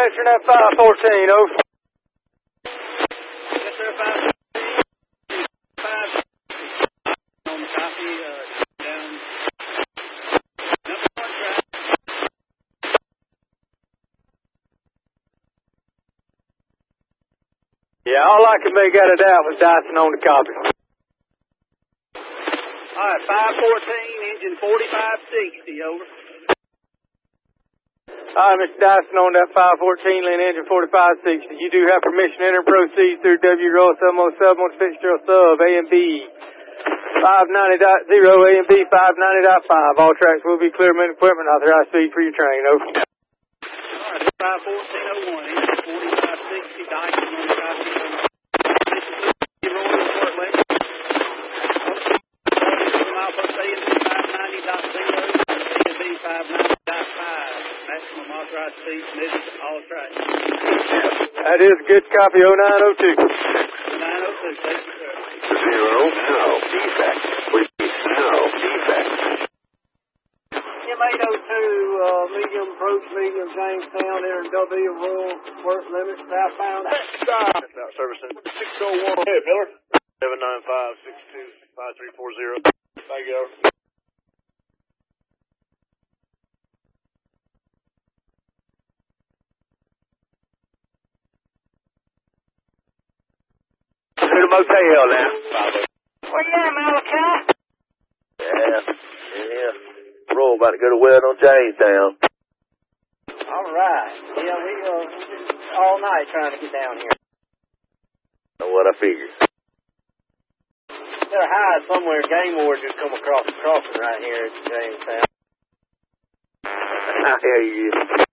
answering that 514, over. Yes, sir, 5 on the copy, down. Number 1 track. Yeah, all I could make out of that was Dyson on the copy. All right, 514, engine 4560, over. All right, Mr. Dyson on that 514 Lynn engine 4560. You do have permission to enter and proceed through W roll sub on the fixture sub A and B 590.0 A and B 590.5. All tracks will be clear of equipment. Authorized speed for your train. Over. All right, 51401, engine 4560, Dyson on the copy. Rolling report, left. Mile plus A and B 590.0, A and B 590.5. Maximum authorized speed permitted to all tracks. That is a good copy, 0902. 902, thank you, sir. 0, no, defect. Repeat, no, defect. M802, medium approach, medium Jamestown, entering W rural work limit, southbound. Stop. Out servicing 601. Hey, Miller. 795-62-5340. Thank you. To the motel now. Where you at, Malachi? Yeah. Roll about to go to Weld on Jamestown. All right. Yeah, we all night trying to get down here. Know what I figured. They're high somewhere. Game Wars just come across the crossing right here at Jamestown. I hear you.